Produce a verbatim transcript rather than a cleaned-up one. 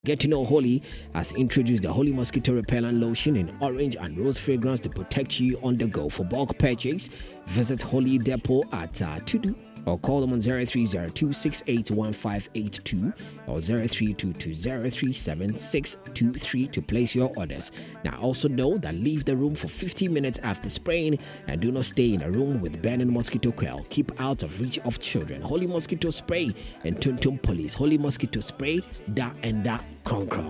Get to know Holy has introduced the Holy Mosquito Repellent Lotion in orange and rose fragrance to protect you on the go. For bulk purchase, visit Holy Depot at uh, Tudu or call them on zero three zero two six eight one five eight two or zero three two two zero three seven six two three to place your orders. Now also know that leave the room for fifteen minutes after spraying and do not stay in a room with burning mosquito coil. Keep out of reach of children. Holy Mosquito Spray and Tuntum Police. Holy Mosquito Spray, da and da, kron kron.